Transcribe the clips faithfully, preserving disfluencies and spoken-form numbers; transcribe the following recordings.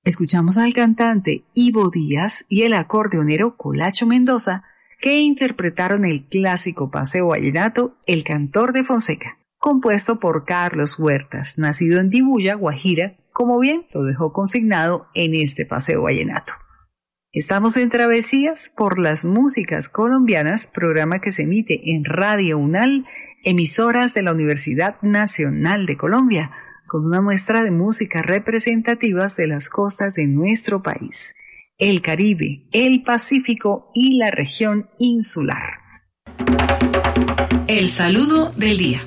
Escuchamos al cantante Ivo Díaz y el acordeonero Colacho Mendoza, que interpretaron el clásico paseo vallenato El Cantor de Fonseca, compuesto por Carlos Huertas, nacido en Dibuya, Guajira, como bien lo dejó consignado en este paseo vallenato. Estamos en Travesías por las Músicas Colombianas, programa que se emite en Radio UNAL, emisoras de la Universidad Nacional de Colombia, con una muestra de músicas representativas de las costas de nuestro país, el Caribe, el Pacífico y la región insular. El saludo del día.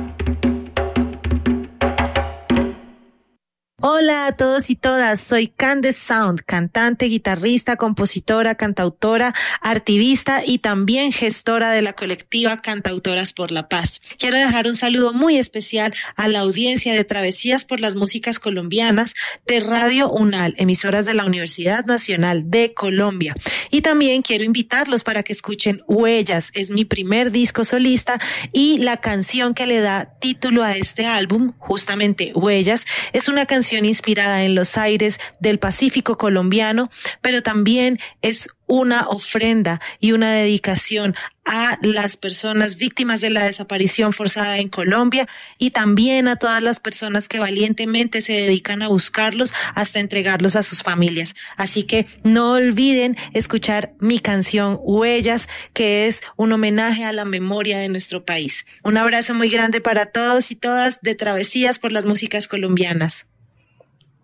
Hola a todos y todas, soy Candace Sound, cantante, guitarrista, compositora, cantautora, activista y también gestora de la colectiva Cantautoras por la Paz. Quiero dejar un saludo muy especial a la audiencia de Travesías por las Músicas Colombianas de Radio UNAL, emisoras de la Universidad Nacional de Colombia. Y también quiero invitarlos para que escuchen Huellas, es mi primer disco solista y la canción que le da título a este álbum, justamente Huellas, es una canción inspirada en los aires del Pacífico colombiano, pero también es una ofrenda y una dedicación a las personas víctimas de la desaparición forzada en Colombia y también a todas las personas que valientemente se dedican a buscarlos hasta entregarlos a sus familias. Así que no olviden escuchar mi canción Huellas, que es un homenaje a la memoria de nuestro país. Un abrazo muy grande para todos y todas de Travesías por las Músicas Colombianas.